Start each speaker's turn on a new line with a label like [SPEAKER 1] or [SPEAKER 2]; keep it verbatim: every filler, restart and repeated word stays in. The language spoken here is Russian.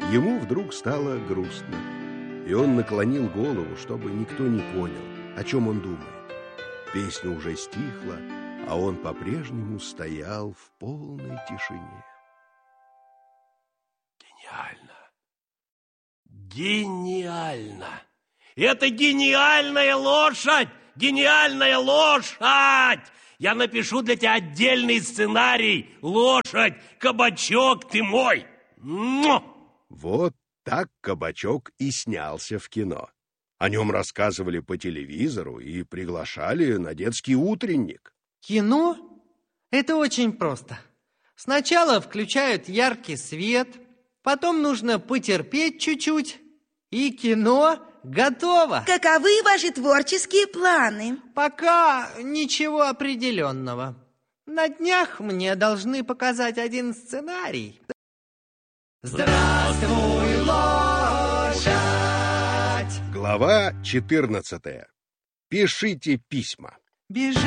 [SPEAKER 1] Ему вдруг стало грустно, и он наклонил голову, чтобы никто не понял, о чем он думает. Песня уже стихла, а он по-прежнему стоял в полной тишине.
[SPEAKER 2] Гениально! Гениально! Это гениальная лошадь! Гениальная лошадь! Я напишу для тебя отдельный сценарий. Лошадь, кабачок, ты мой! Му!
[SPEAKER 1] Вот так «Кабачок» и снялся в кино. О нем рассказывали по телевизору и приглашали на детский утренник.
[SPEAKER 3] Кино? Это очень просто. Сначала включают яркий свет, потом нужно потерпеть чуть-чуть, и кино готово.
[SPEAKER 4] Каковы ваши творческие планы?
[SPEAKER 3] Пока ничего определенного. На днях мне должны показать один сценарий. Здравствуй, лошадь!
[SPEAKER 1] Глава четырнадцатая. Пишите письма.
[SPEAKER 3] Бежать.